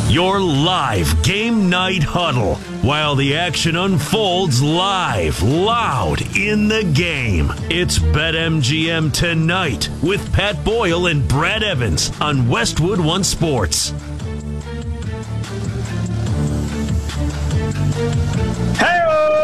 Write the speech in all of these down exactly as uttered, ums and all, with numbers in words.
Your live game night huddle while the action unfolds live, loud in the game. It's BetMGM Tonight with Pat Boyle and Brad Evans on Westwood One Sports. Hey,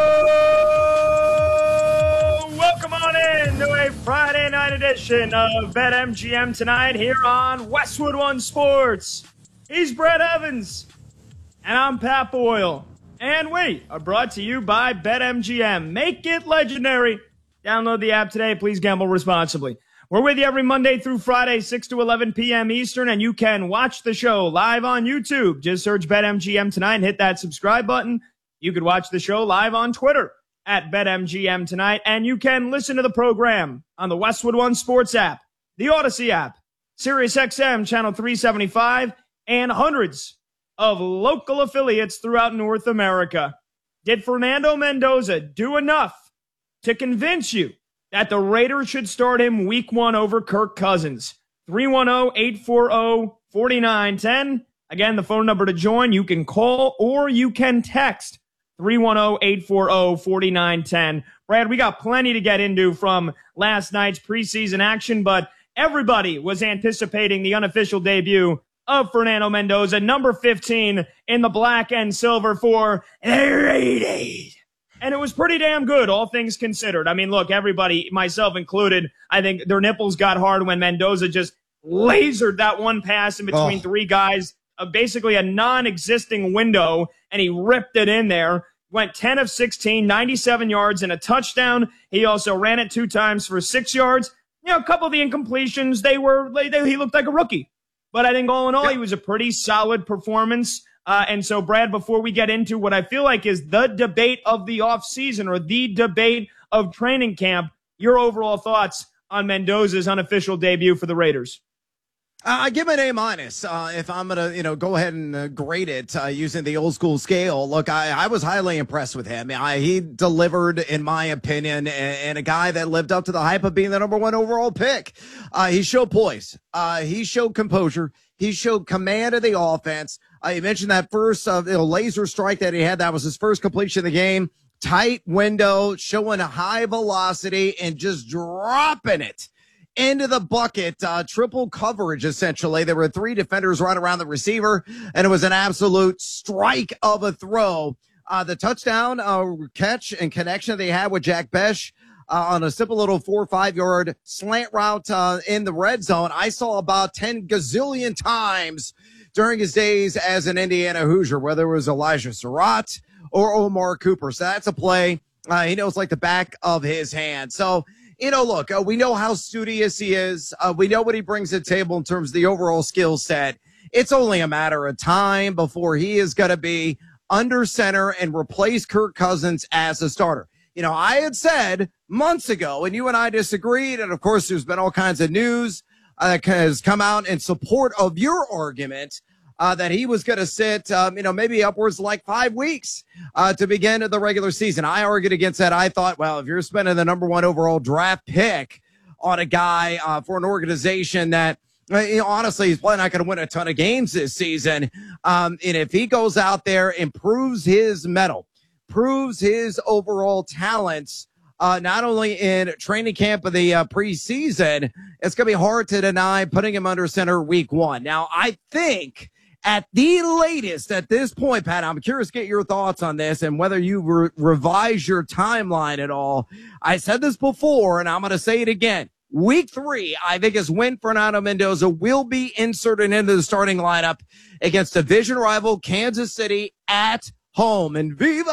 welcome on in to a Friday night edition of BetMGM Tonight here on Westwood One Sports. He's Brad Evans, and I'm Pat Boyle. And we are brought to you by BetMGM. Make it legendary. Download the app today. Please gamble responsibly. We're with you every Monday through Friday, six to eleven p.m. Eastern, and you can watch the show live on YouTube. Just search BetMGM Tonight and hit that subscribe button. You could watch the show live on Twitter at BetMGM Tonight, and you can listen to the program on the Westwood One Sports app, the Odyssey app, SiriusXM Channel three seventy-five, and hundreds of local affiliates throughout North America. Did Fernando Mendoza do enough to convince you that the Raiders should start him week one over Kirk Cousins? three one zero, eight four zero, four nine one zero. Again, the phone number to join. You can call or you can text three one zero, eight four zero, four nine one zero. Brad, we got plenty to get into from last night's preseason action, but everybody was anticipating the unofficial debut of Fernando Mendoza, number fifteen in the black and silver for the Raiders. And it was pretty damn good, all things considered. I mean, look, everybody, myself included, I think their nipples got hard when Mendoza just lasered that one pass in between oh. three guys, uh, basically a non-existing window, and he ripped it in there. Went ten of sixteen, ninety-seven yards and a touchdown. He also ran it two times for six yards. You know, a couple of the incompletions, they were, they, they, he looked like a rookie. But I think all in all, he was a pretty solid performance. Uh, and so, Brad, before we get into what I feel like is the debate of the offseason or the debate of training camp, your overall thoughts on Mendoza's unofficial debut for the Raiders? I uh, give it an A minus. Uh, if I'm gonna, you know, go ahead and uh, grade it uh, using the old school scale. Look, I, I was highly impressed with him. I, he delivered, in my opinion, and, and a guy that lived up to the hype of being the number one overall pick. Uh, he showed poise. Uh, he showed composure. He showed command of the offense. Uh, you mentioned that first uh, you know, laser strike that he had. That was his first completion of the game. Tight window, showing a high velocity and just dropping it into the bucket, uh, triple coverage, essentially. There were three defenders right around the receiver, and it was an absolute strike of a throw. Uh, the touchdown uh, catch and connection they had with Jack Besh uh, on a simple little four or five yard slant route uh, in the red zone, I saw about ten gazillion times during his days as an Indiana Hoosier, whether it was Elijah Surratt or Omar Cooper. So that's a play uh, he knows like the back of his hand. So, you know, look, uh, we know how studious he is. Uh, we know what he brings to the table in terms of the overall skill set. It's only a matter of time before he is going to be under center and replace Kirk Cousins as a starter. You know, I had said months ago, and you and I disagreed, and of course there's been all kinds of news uh, that has come out in support of your argument uh, that he was going to sit, um, you know, maybe upwards like five weeks uh, to begin the regular season. I argued against that. I thought, well, if you're spending the number one overall draft pick on a guy uh, for an organization that, you know, honestly, he's probably not going to win a ton of games this season. Um, and if he goes out there and proves his mettle, proves his overall talents, uh, not only in training camp of the uh, preseason, it's going to be hard to deny putting him under center week one. Now, I think at the latest at this point, Pat, I'm curious to get your thoughts on this and whether you re- revise your timeline at all. I said this before, and I'm going to say it again. Week three, I think, is when Fernando Mendoza will be inserted into the starting lineup against division rival Kansas City at home. And Viva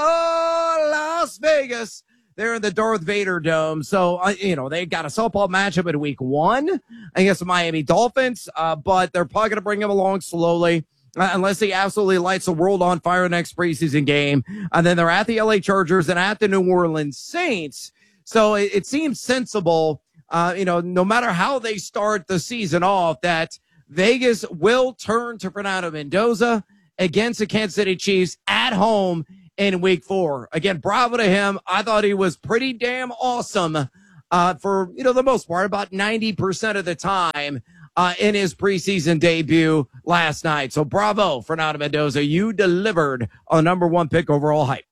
Las Vegas! They're in the Darth Vader Dome. So, uh, you know, they got a softball matchup in week one against the Miami Dolphins, uh, but they're probably going to bring him along slowly. Uh, unless he absolutely lights the world on fire next preseason game. And then they're at the L A Chargers and at the New Orleans Saints. So it, it seems sensible, uh, you know, no matter how they start the season off, that Vegas will turn to Fernando Mendoza against the Kansas City Chiefs at home in week four. Again, bravo to him. I thought he was pretty damn awesome uh, for, you know, the most part, about ninety percent of the time. uh, in his preseason debut last night. So bravo, Fernando Mendoza. You delivered a number one pick overall hype.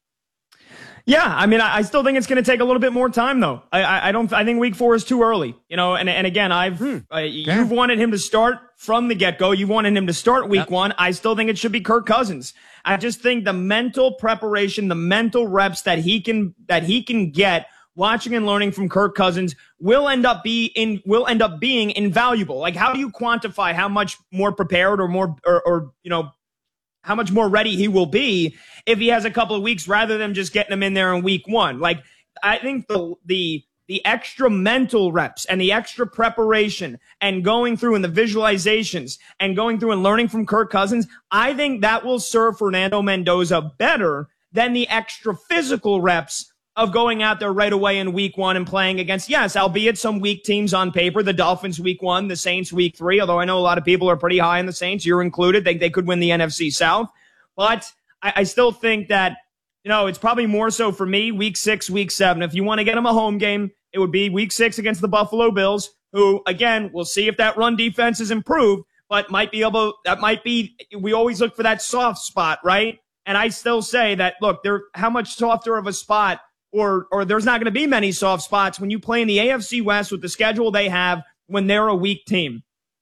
Yeah, I mean, I, I still think it's going to take a little bit more time, though. I, I, I don't. I think week four is too early, you know. And and again, I've hmm. uh, yeah. you've wanted him to start from the get go. You wanted him to start week yep. one. I still think it should be Kirk Cousins. I just think the mental preparation, the mental reps that he can that he can get watching and learning from Kirk Cousins will end up be in will end up being invaluable. Like, how do you quantify how much more prepared or more or, or you know? how much more ready he will be if he has a couple of weeks rather than just getting him in there in week one. Like, I think the, the, the extra mental reps and the extra preparation and going through and the visualizations and going through and learning from Kirk Cousins, I think that will serve Fernando Mendoza better than the extra physical reps of going out there right away in week one and playing against, yes, albeit some weak teams on paper, the Dolphins week one, the Saints week three, although I know a lot of people are pretty high on the Saints, you're included, they, they could win the N F C South. But I, I still think that, you know, it's probably more so for me, week six, week seven. If you want to get them a home game, it would be week six against the Buffalo Bills, who, again, we'll see if that run defense is improved, but might be able, that might be, we always look for that soft spot, right? And I still say that, look, they're how much softer of a spot Or or there's not going to be many soft spots when you play in the A F C West with the schedule they have when they're a weak team.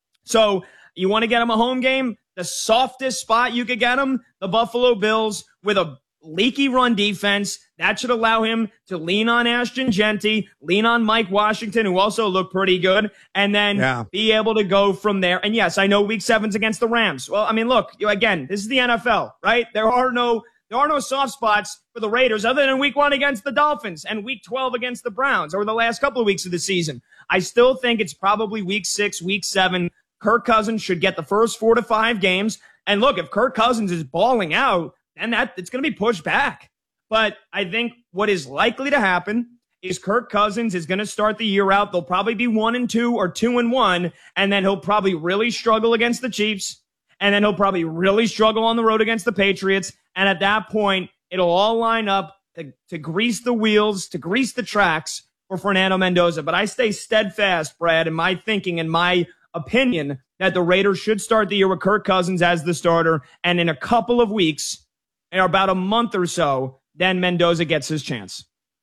So you want to get them a home game? The softest spot you could get them, the Buffalo Bills with a leaky run defense. That should allow him to lean on Ashton Jeanty, lean on Mike Washington, who also looked pretty good, and then yeah. be able to go from there. And yes, I know week seven's against the Rams. Well, I mean, look, you, again, this is the N F L, right? There are no... There are no soft spots for the Raiders other than week one against the Dolphins and week twelve against the Browns or the last couple of weeks of the season. I still think it's probably week six, week seven. Kirk Cousins should get the first four to five games. And look, if Kirk Cousins is balling out, then that it's going to be pushed back. But I think what is likely to happen is Kirk Cousins is going to start the year out. They'll probably be one and two or two and one, and then he'll probably really struggle against the Chiefs. And then he'll probably really struggle on the road against the Patriots. And at that point, it'll all line up to, to grease the wheels, to grease the tracks for Fernando Mendoza. But I stay steadfast, Brad, in my thinking and my opinion that the Raiders should start the year with Kirk Cousins as the starter. And in a couple of weeks, in about a month or so, then Mendoza gets his chance.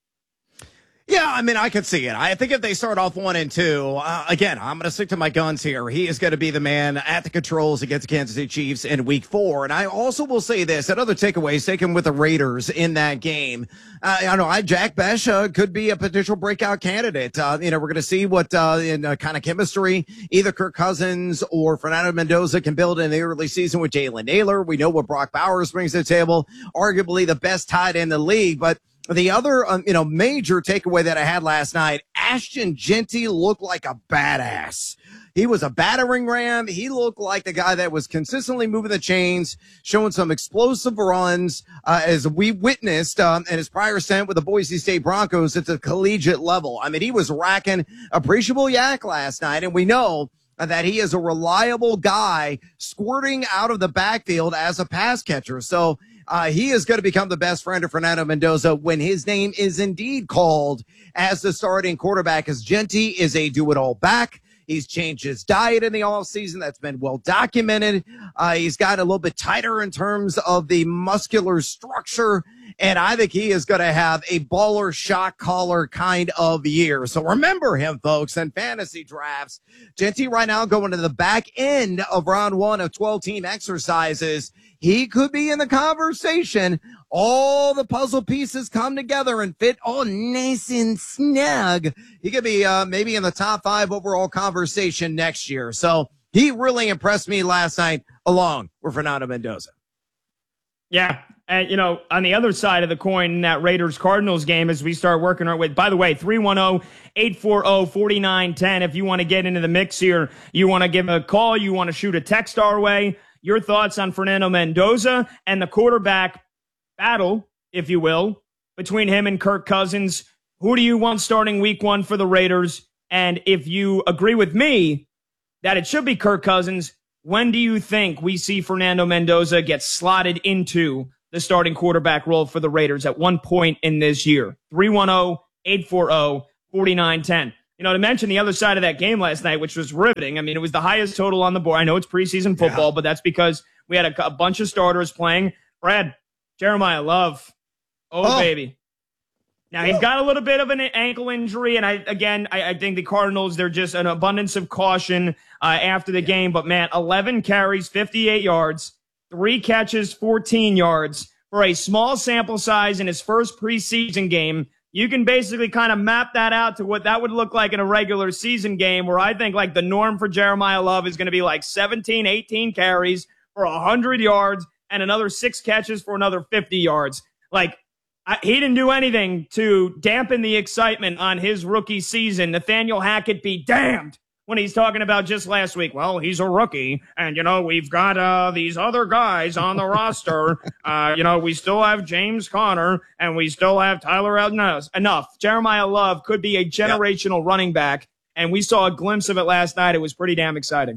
Yeah, I mean, I could see it. I think if they start off one and two, uh, again, I'm going to stick to my guns here. He is going to be the man at the controls against the Kansas City Chiefs in week four. And I also will say this, another takeaway is taken with the Raiders in that game. Uh, I know I, Jack Besh uh, could be a potential breakout candidate. Uh, you know, we're going to see what uh, in uh, kind of chemistry either Kirk Cousins or Fernando Mendoza can build in the early season with Jalen Naylor. We know what Brock Bowers brings to the table, arguably the best tight end in the league, but the other, um, you know, major takeaway that I had last night, Ashton Jeanty looked like a badass. He was a battering ram. He looked like the guy that was consistently moving the chains, showing some explosive runs, uh, as we witnessed um, in his prior stint with the Boise State Broncos at the collegiate level. I mean, he was racking appreciable yak last night, and we know that he is a reliable guy squirting out of the backfield as a pass catcher. So, Uh, he is going to become the best friend of Fernando Mendoza when his name is indeed called as the starting quarterback, as Jeanty is a do-it-all back. He's changed his diet in the offseason. That's been well documented. Uh, he's gotten a little bit tighter in terms of the muscular structure, and I think he is going to have a baller shot caller kind of year. So remember him, folks, in fantasy drafts. Jeanty right now going to the back end of round one of twelve-team exercises. He could be in the conversation. All the puzzle pieces come together and fit all nice and snug. He could be uh, maybe in the top five overall conversation next year. So he really impressed me last night along with Fernando Mendoza. Yeah. And, you know, on the other side of the coin in that Raiders-Cardinals game as we start working our way, by the way, three one zero, eight four zero, four nine one zero. If you want to get into the mix here, you want to give a call, you want to shoot a text our way. Your thoughts on Fernando Mendoza and the quarterback battle, if you will, between him and Kirk Cousins. Who do you want starting week one for the Raiders? And if you agree with me that it should be Kirk Cousins, when do you think we see Fernando Mendoza get slotted into the starting quarterback role for the Raiders at one point in this year? three one zero, eight four zero, four nine one zero. you know, to mention the other side of that game last night, which was riveting. I mean, it was the highest total on the board. I know it's preseason football, yeah. but that's because we had a, a bunch of starters playing. Brad, Jeremiah Love. Oh, oh. baby. Now, he's got a little bit of an ankle injury, and I again, I, I think the Cardinals, they're just an abundance of caution uh, after the game. But, man, eleven carries, fifty-eight yards, three catches, fourteen yards. For a small sample size in his first preseason game, you can basically kind of map that out to what that would look like in a regular season game, where I think like the norm for Jeremiah Love is going to be like seventeen, eighteen carries for one hundred yards and another six catches for another fifty yards. Like, I, he didn't do anything to dampen the excitement on his rookie season. Nathaniel Hackett be damned when he's talking about just last week. Well, he's a rookie, and, you know, we've got uh, these other guys on the roster. Uh, you know, we still have James Conner, and we still have Tyler Enough. Enough. Jeremiah Love could be a generational yep. running back, and we saw a glimpse of it last night. It was pretty damn exciting.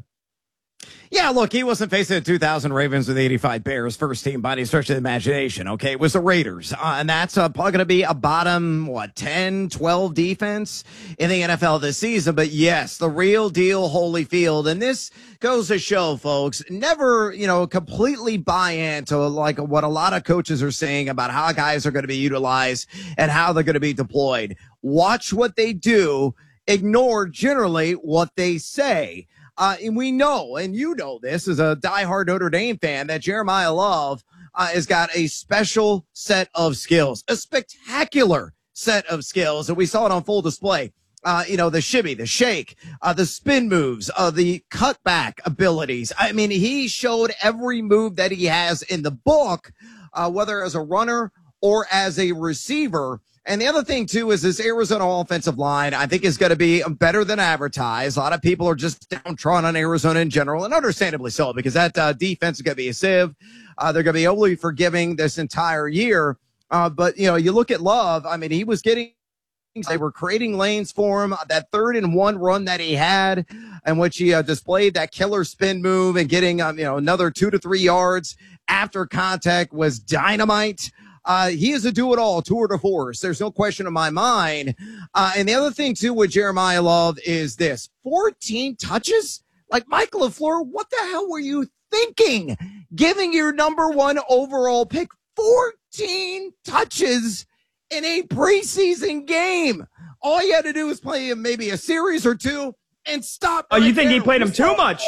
Yeah, look, he wasn't facing the two thousand Ravens with eighty-five Bears first team by any stretch of the imagination, okay? It was the Raiders, uh, and that's uh, probably going to be a bottom, what, ten, twelve defense in the N F L this season. But, yes, the real deal Holyfield, and this goes to show, folks, never, you know, completely buy into, like, what a lot of coaches are saying about how guys are going to be utilized and how they're going to be deployed. Watch what they do. Ignore, generally, what they say. Uh, and we know, and you know this as a diehard Notre Dame fan, that Jeremiah Love uh, has got a special set of skills, a spectacular set of skills. And we saw it on full display. Uh, you know, the shimmy, the shake, uh, the spin moves, uh, the cutback abilities. I mean, he showed every move that he has in the book, uh, whether as a runner or as a receiver. And the other thing, too, is this Arizona offensive line, I think, is going to be better than advertised. A lot of people are just downtrodden on Arizona in general, and understandably so, because that uh, defense is going to be a sieve. Uh, they're going to be overly forgiving this entire year. Uh, but, you know, you look at Love, I mean, he was getting – they were creating lanes for him. That third and one run that he had, in which he uh, displayed that killer spin move and getting, um, you know, another two to three yards after contact was dynamite. Uh, he is a do-it-all, tour de force. There's no question in my mind. Uh, and the other thing, too, with Jeremiah Love is this. fourteen touches? Like, Mike LaFleur, what the hell were you thinking? Giving your number one overall pick fourteen touches in a preseason game. All you had to do was play him maybe a series or two and stop. Oh, right you think he played him too much?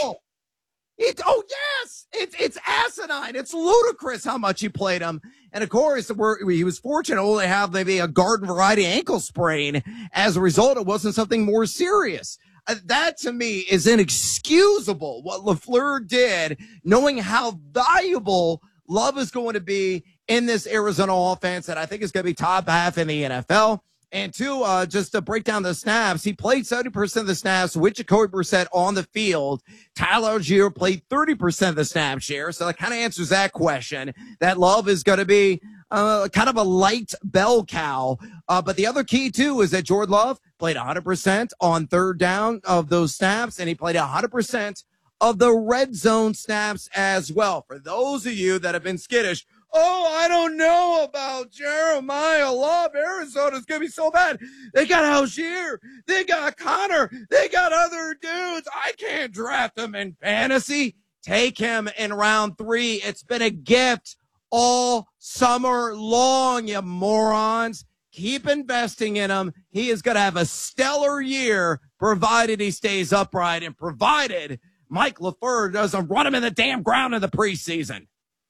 It, oh, yes. It's it's asinine. It's ludicrous how much he played him. And, of course, we're, he was fortunate to only have maybe a garden variety ankle sprain. As a result, it wasn't something more serious. Uh, that, to me, is inexcusable, what LaFleur did, knowing how valuable Love is going to be in this Arizona offense that I think is going to be top half in the N F L. And two, uh, just to break down the snaps, he played seventy percent of the snaps with Jacoby Brissett on the field. Tyler Algier played thirty percent of the snap share. So that kind of answers that question. That Love is going to be uh, kind of a light bell cow. Uh, but the other key, too, is that Jordan Love played one hundred percent on third down of those snaps, and he played one hundred percent of the red zone snaps as well. For those of you that have been skittish, oh, I don't know about Jeremiah Love. Arizona's going to be so bad. They got Algier. They got Connor. They got other dudes. I can't draft them in fantasy. Take him in round three. It's been a gift all summer long, you morons. Keep investing in him. He is going to have a stellar year, provided he stays upright and provided Mike LaFleur doesn't run him in the damn ground in the preseason.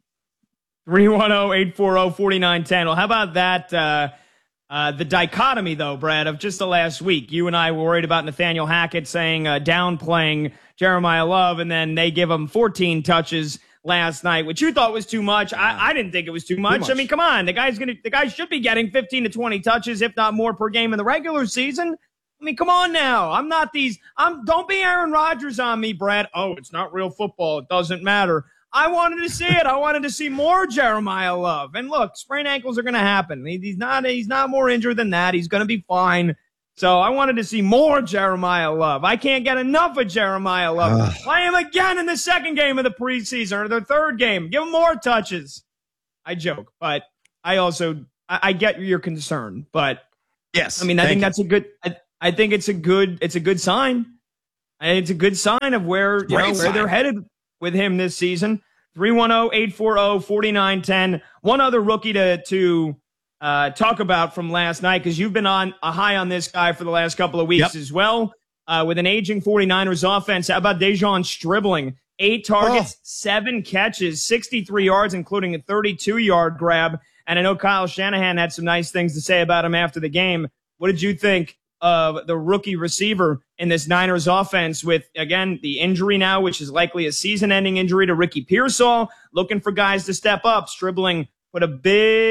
three one zero, eight four zero, four nine one zero. Well, how about that? Uh, uh, the dichotomy, though, Brad, of just the last week. You and I were worried about Nathaniel Hackett saying, uh, downplaying Jeremiah Love, and then they give him fourteen touches last night, which you thought was too much. I, I didn't think it was too much. too much. I mean, come on. The guy's gonna, the guy should be getting fifteen to twenty touches, if not more, per game in the regular season. I mean, come on now. I'm not these. I'm. Don't be Aaron Rodgers on me, Brad. Oh, it's not real football. It doesn't matter. I wanted to see it. I wanted to see more Jeremiah Love. And look, sprained ankles are going to happen. He's not. He's not more injured than that. He's going to be fine. So I wanted to see more Jeremiah Love. I can't get enough of Jeremiah Love. Play him again in the second game of the preseason or the third game. Give him more touches. I joke, but I also I, I get your concern. But yes, I mean, I think you. that's a good. I, I think it's a good it's a good sign. It's a good sign of where you know, where they're headed with him this season. three one zero, eight four zero, four nine one zero. One other rookie to to uh, talk about from last night, because you've been on a high on this guy for the last couple of weeks yep. as well. Uh, with an aging 49ers offense, how about Dejon Stribling? Eight targets, oh. seven catches, sixty-three yards, including a thirty-two-yard grab. And I know Kyle Shanahan had some nice things to say about him after the game. What did you think of the rookie receiver in this Niners offense with, again, the injury now, which is likely a season-ending injury to Ricky Pearsall, looking for guys to step up? Stribling put a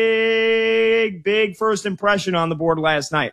big, big first impression on the board last night.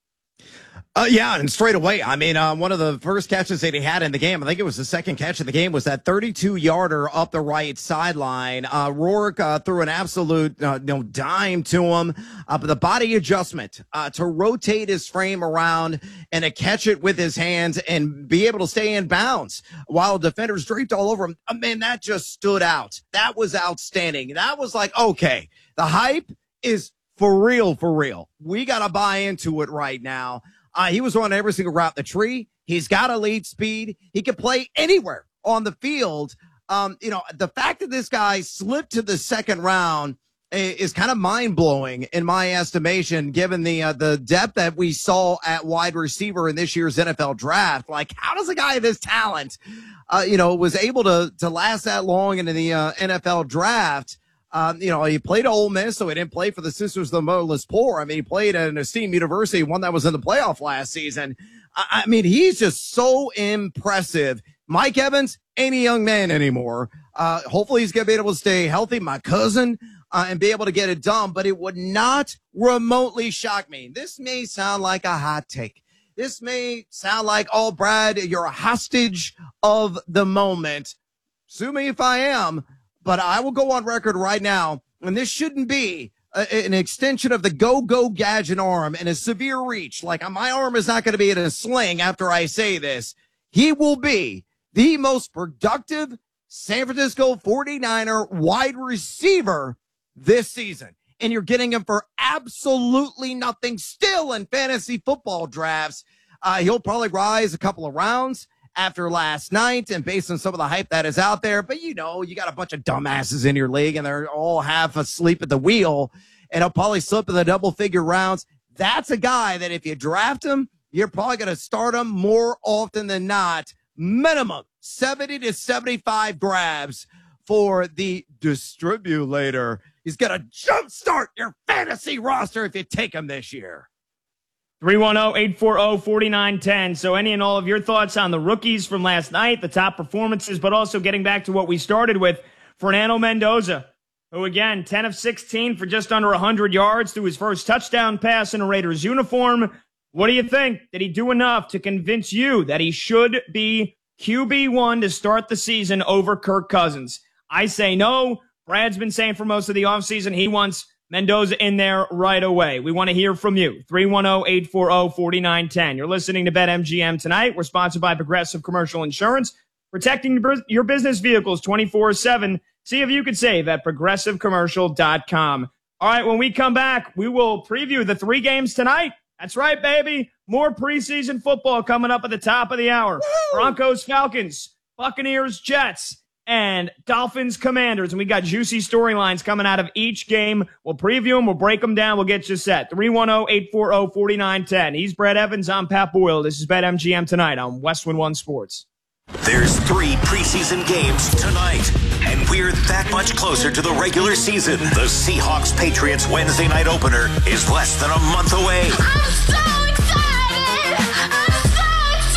Uh, yeah, and straight away, I mean, uh, one of the first catches that he had in the game, I think it was the second catch of the game, was that thirty-two-yarder up the right sideline. Uh, Rourke uh, threw an absolute uh, you know, dime to him, uh, but the body adjustment uh, to rotate his frame around and to catch it with his hands and be able to stay in bounds while defenders draped all over him. I mean, that just stood out. That was outstanding. That was like, okay, the hype is for real, for real. We got to buy into it right now. Uh, he was running every single route in the tree. He's got elite speed. He can play anywhere on the field. Um, you know, the fact that this guy slipped to the second round is kind of mind-blowing in my estimation, given the uh, the depth that we saw at wide receiver in this year's N F L draft. Like, how does a guy of this talent, uh, you know, was able to to last that long into the uh, N F L draft? Um, you know, he played at Ole Miss, so he didn't play for the Sisters of the Motherless Poor. I mean, he played at an esteemed university, one that was in the playoff last season. I, I mean, he's just so impressive. Mike Evans ain't a young man anymore. Uh, hopefully he's going to be able to stay healthy, my cousin, uh, and be able to get it done. But it would not remotely shock me. This may sound like a hot take. This may sound like, oh, Brad, you're a hostage of the moment. Sue me if I am. But I will go on record right now, and this shouldn't be a, an extension of the go-go gadget arm and a severe reach. Like, my arm is not going to be in a sling after I say this. He will be the most productive San Francisco forty-niner wide receiver this season. And you're getting him for absolutely nothing still in fantasy football drafts. Uh, he'll probably rise a couple of rounds after last night and based on some of the hype that is out there. But, you know, you got a bunch of dumbasses in your league and they're all half asleep at the wheel, and he'll probably slip in the double figure rounds. That's a guy that if you draft him, you're probably going to start him more often than not. Minimum seventy to seventy-five grabs for the distribulator. He's going to jumpstart your fantasy roster if you take him this year. three one zero, eight four zero, four nine one zero. So any and all of your thoughts on the rookies from last night, the top performances, but also getting back to what we started with, Fernando Mendoza, who again, ten of sixteen for just under one hundred yards through his first touchdown pass in a Raiders uniform. What do you think? Did he do enough to convince you that he should be Q B one to start the season over Kirk Cousins? I say no. Brad's been saying for most of the offseason he wants Mendoza in there right away. We want to hear from you. three one zero, eight four zero, four nine one zero. You're listening to BetMGM tonight. We're sponsored by Progressive Commercial Insurance, protecting your business vehicles twenty-four seven. See if you could save at progressive commercial dot com. All right, when we come back, we will preview the three games tonight. That's right, baby. More preseason football coming up at the top of the hour. Woo! Broncos, Falcons, Buccaneers, Jets, and Dolphins, Commanders. And we got juicy storylines coming out of each game. We'll preview them. We'll break them down. We'll get you set. three one zero, eight four zero, four nine one zero. He's Brett Evans. I'm Pat Boyle. This is BetMGM tonight on Westwood One Sports. There's three preseason games tonight, and we're that much closer to the regular season. The Seahawks-Patriots Wednesday night opener is less than a month away. I'm so excited! I'm so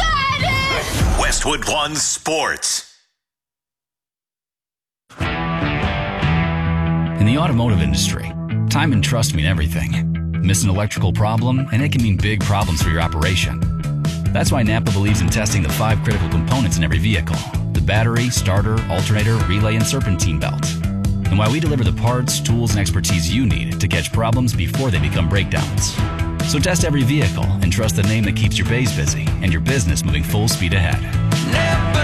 excited! Westwood One Sports. In the automotive industry, time and trust mean everything. Miss an electrical problem, and it can mean big problems for your operation. That's why Napa believes in testing the five critical components in every vehicle: the battery, starter, alternator, relay, and serpentine belt. And why we deliver the parts, tools, and expertise you need to catch problems before they become breakdowns. So test every vehicle and trust the name that keeps your bays busy and your business moving full speed ahead. Napa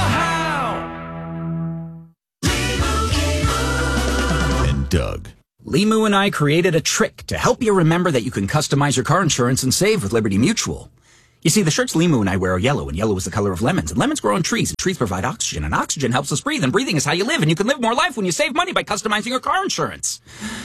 know-how. And Doug. Limu and I created a trick to help you remember that you can customize your car insurance and save with Liberty Mutual. You see, the shirts Limu and I wear are yellow, and yellow is the color of lemons. And lemons grow on trees, and trees provide oxygen, and oxygen helps us breathe, and breathing is how you live, and you can live more life when you save money by customizing your car insurance.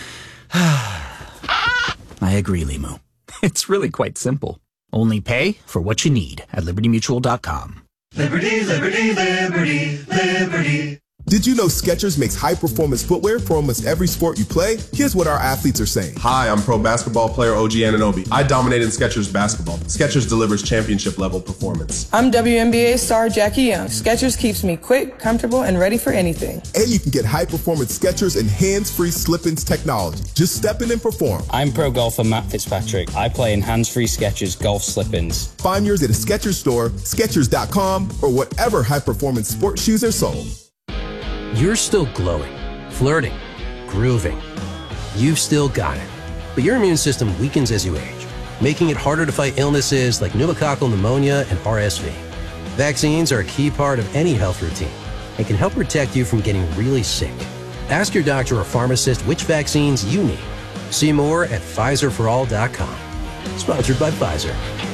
I agree, Limu. It's really quite simple. Only pay for what you need at liberty mutual dot com. Liberty, liberty, liberty, liberty. Did you know Skechers makes high-performance footwear for almost every sport you play? Here's what our athletes are saying. Hi, I'm pro basketball player O G Anunoby. I dominate in Skechers basketball. Skechers delivers championship-level performance. I'm W N B A star Jackie Young. Skechers keeps me quick, comfortable, and ready for anything. And you can get high-performance Skechers and hands-free slip-ins technology. Just step in and perform. I'm pro golfer Matt Fitzpatrick. I play in hands-free Skechers golf slip-ins. Find yours at a Skechers store, Skechers dot com, or whatever high-performance sports shoes are sold. You're still glowing, flirting, grooving. You've still got it. But your immune system weakens as you age, making it harder to fight illnesses like pneumococcal pneumonia and R S V. Vaccines are a key part of any health routine and can help protect you from getting really sick. Ask your doctor or pharmacist which vaccines you need. See more at Pfizer for all dot com. Sponsored by Pfizer.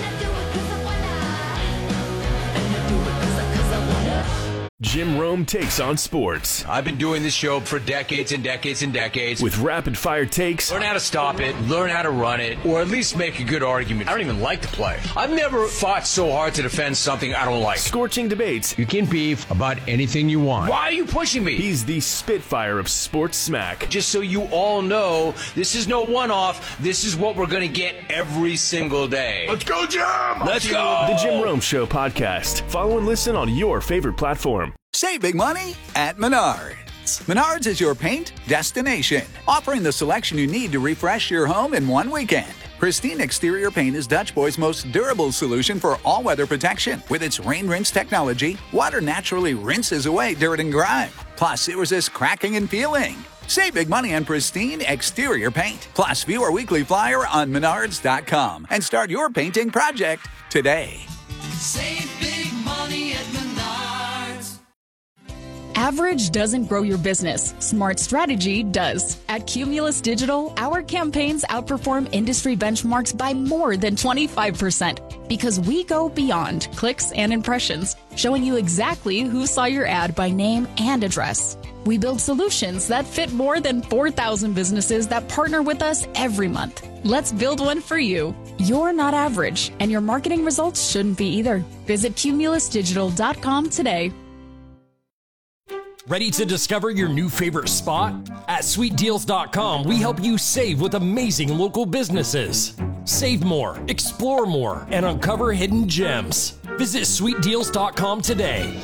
Jim Rome takes on sports. I've been doing this show for decades and decades and decades. With rapid fire takes. Learn how to stop it, learn how to run it, or at least make a good argument. I don't even like to play. I've never fought so hard to defend something I don't like. Scorching debates. You can beef about anything you want. Why are you pushing me? He's the Spitfire of sports smack. Just so you all know, this is no one-off. This is what we're going to get every single day. Let's go, Jim! Let's go! The Jim Rome Show podcast. Follow and listen on your favorite platform. Save big money at Menards. Menards is your paint destination, offering the selection you need to refresh your home in one weekend. Pristine Exterior Paint is Dutch Boy's most durable solution for all-weather protection. With its rain rinse technology, water naturally rinses away dirt and grime. Plus, it resists cracking and peeling. Save big money on Pristine Exterior Paint. Plus, view our weekly flyer on menards dot com and start your painting project today. Save big money at Menards. Average doesn't grow your business. Smart strategy does. At Cumulus Digital, our campaigns outperform industry benchmarks by more than twenty-five percent because we go beyond clicks and impressions, showing you exactly who saw your ad by name and address. We build solutions that fit more than four thousand businesses that partner with us every month. Let's build one for you. You're not average, and your marketing results shouldn't be either. Visit cumulus digital dot com today. Ready to discover your new favorite spot? At sweet deals dot com, we help you save with amazing local businesses. Save more, explore more, and uncover hidden gems. Visit sweet deals dot com today.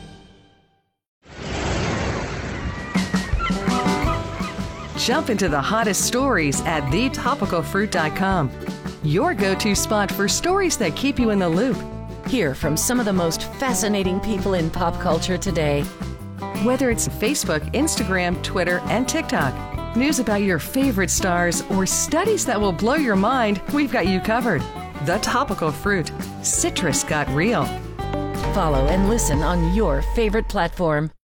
Jump into the hottest stories at the topical fruit dot com. Your go-to spot for stories that keep you in the loop. Hear from some of the most fascinating people in pop culture today. Whether it's Facebook, Instagram, Twitter, and TikTok, news about your favorite stars, or studies that will blow your mind, we've got you covered. The Topical Fruit. Citrus got real. Follow and listen on your favorite platform.